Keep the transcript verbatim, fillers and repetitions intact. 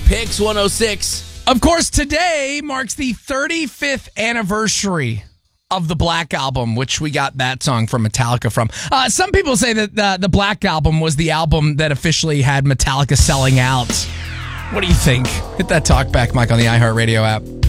Picks one oh six. Of course, today marks the thirty-fifth anniversary of the Black Album, which we got that song from Metallica from. Uh, some people say that the, the Black Album was the album that officially had Metallica selling out. What do you think? Hit that talk back, Mike, on the iHeartRadio app.